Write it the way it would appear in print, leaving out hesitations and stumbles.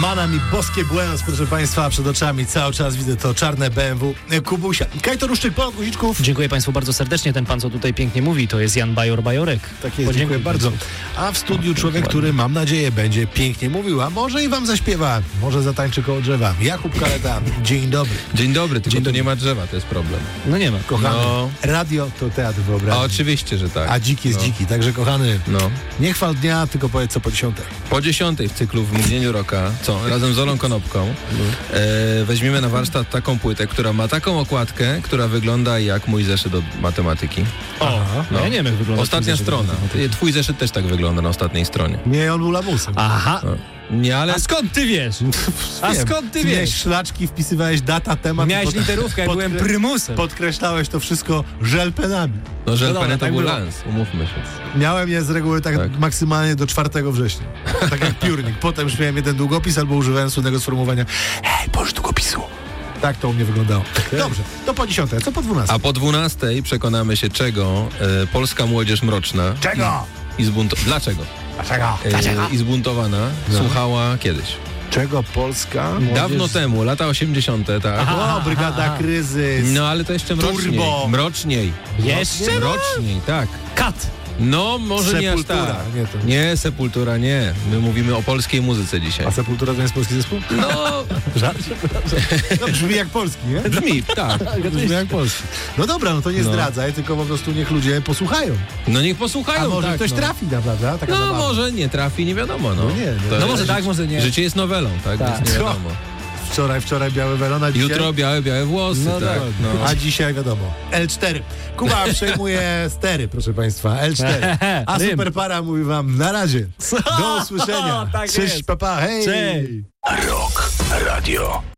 Mana mi boskie Buenos, proszę Państwa, przed oczami cały czas widzę to czarne BMW Kubusia. Kajto Ruszczyk, Polak Guziczków. Dziękuję Państwu bardzo serdecznie. Ten pan, co tutaj pięknie mówi, to jest Jan Bajorek. Tak jest, dziękuję bardzo. A w studiu człowiek, który mam nadzieję będzie pięknie mówił, a może i wam zaśpiewa, może zatańczy koło drzewa. Jakub Kaleta, dzień dobry. Dzień dobry, tylko Dzień tu dobry. nie ma drzewa, to jest problem. No nie ma. Kochany, No. radio to teatr wyobraźni. A oczywiście, że tak. A dziki jest dziki, także kochany, No. nie chwal dnia, tylko powiedz co po 10. Po 10 w cyklu w mgnieniu roka, razem z Olą Konopką weźmiemy na warsztat taką płytę, która ma taką okładkę, która wygląda jak mój zeszyt od matematyki. No. Ja nie wiem, jak wygląda. Ostatnia strona. Twój zeszyt też tak wygląda na ostatniej stronie. Nie, on był lamusem. Aha. No. Nie, ale... A skąd ty wiesz? A Wiem. skąd ty Miałeś wiesz? szlaczki, wpisywałeś data, temat. Miałeś literówkę, ja byłem prymusem. Podkreślałeś to wszystko żelpenami. No, że No dobra, to tak był było. lans, umówmy się. Miałem je z reguły tak Tak. maksymalnie do 4 września. Tak jak piórnik. Potem już miałem jeden długopis albo używałem słynnego sformułowania: hej, pożycz długopisu. Tak to u mnie wyglądało. Dobrze, to po 10, co po 12? A po 12 przekonamy się, czego polska młodzież mroczna Czego? Dlaczego? Dlaczego? I zbuntowana słuchała kiedyś. Czego Polska? Dawno temu, lata 80, tak. O, Brygada Kryzys. No ale to jeszcze mroczniej. Turbo. Mroczniej. Jeszcze? Mroczniej, tak. Kat. No, może nie aż Sepultura. tak. Nie, to- Nie, Sepultura, nie. My mówimy o polskiej muzyce dzisiaj. A Sepultura to jest polski zespół? No, Żart? No, brzmi jak polski, nie? brzmi, tak. Brzmi jak polski. No dobra, no to nie No. zdradzaj, tylko po prostu niech ludzie posłuchają. No niech posłuchają, A może tak, ktoś no. trafi, naprawdę? Taka No, zabawa. może nie trafi, nie wiadomo, no. No nie, To No może jest- tak, może nie. Życie jest nowelą, tak? Tak. Więc nie wiadomo. Wczoraj białe welona, dzisiaj... Jutro białe włosy, No tak. tak. No. A dzisiaj wiadomo. L4. Kuba przejmuje stery, proszę Państwa. L4. A Rym. Superpara mówi wam na razie. Do usłyszenia. Tak Cześć, jest. papa, hej. Cześć. Rock Radio.